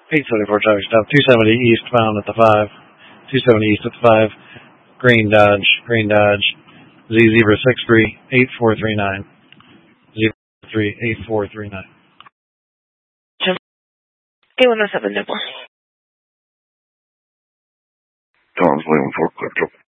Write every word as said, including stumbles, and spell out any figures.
eight seventy-four traffic stop. two seventy eastbound at the five. two seventy east at the five. Green Dodge. Green Dodge. Z zebra six three eight four three nine. Zebra three eight four three nine. eight one seven, Newport. Tom's leaving forklift.